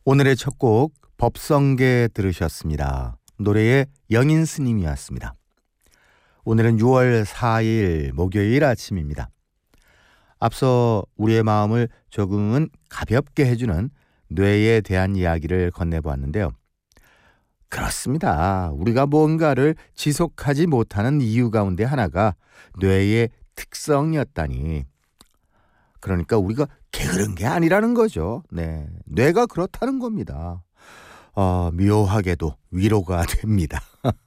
오늘의 첫 곡 법성계 들으셨습니다. 노래의 영인 스님이었습니다. 오늘은 6월 4일 목요일 아침입니다. 앞서 우리의 마음을 조금은 가볍게 해주는 뇌에 대한 이야기를 건네보았는데요. 그렇습니다. 우리가 뭔가를 지속하지 못하는 이유 가운데 하나가 뇌의 특성이었다니. 그러니까 우리가 게으른 게 아니라는 거죠. 네, 뇌가 그렇다는 겁니다. 묘하게도 위로가 됩니다.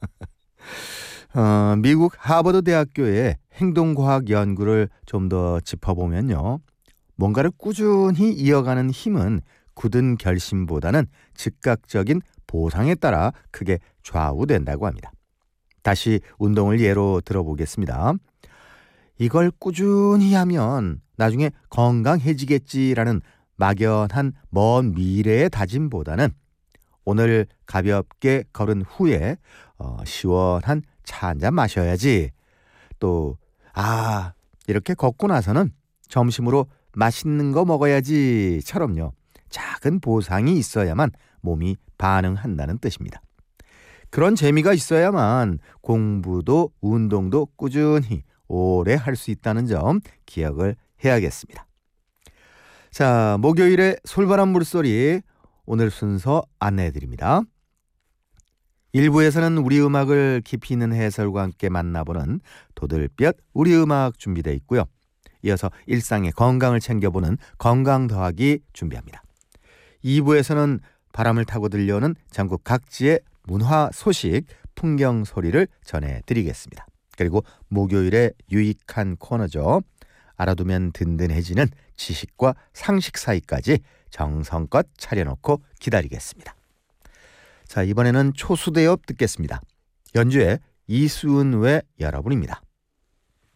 미국 하버드 대학교의 행동과학 연구를 좀 더 짚어보면요. 뭔가를 꾸준히 이어가는 힘은 굳은 결심보다는 즉각적인 보상에 따라 크게 좌우된다고 합니다. 다시 운동을 예로 들어보겠습니다. 이걸 꾸준히 하면 나중에 건강해지겠지라는 막연한 먼 미래의 다짐보다는 오늘 가볍게 걸은 후에 시원한 차 한잔 마셔야지. 또 이렇게 걷고 나서는 점심으로 맛있는 거 먹어야지처럼요. 작은 보상이 있어야만 몸이 반응한다는 뜻입니다. 그런 재미가 있어야만 공부도 운동도 꾸준히 오래 할 수 있다는 점 기억을 해야겠습니다. 자, 목요일에 솔바람 물소리 오늘 순서 안내해드립니다. 1부에서는 우리 음악을 깊이 있는 해설과 함께 만나보는 도들볕 우리 음악 준비되어 있고요. 이어서 일상의 건강을 챙겨보는 건강 더하기 준비합니다. 2부에서는 바람을 타고 들려오는 전국 각지의 문화 소식, 풍경 소리를 전해드리겠습니다. 그리고 목요일에 유익한 코너죠. 알아두면 든든해지는 지식과 상식 사이까지 정성껏 차려놓고 기다리겠습니다. 자, 이번에는 초수대엽 듣겠습니다. 연주의 이수은 외 여러분입니다.